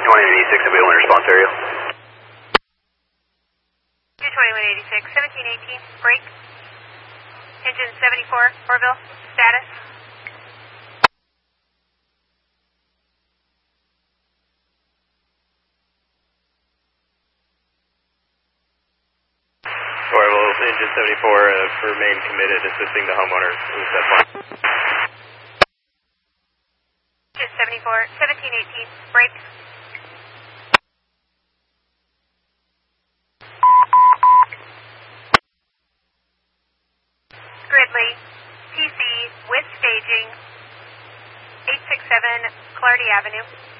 2186, I'll be able to response area. 22186, 1718, break. Engine 74, Orville, status. Orville, engine 74, remain committed, assisting the homeowner with that plan. Engine 74, 1718, break. Gridley, TC with staging, 867 Clardy Avenue.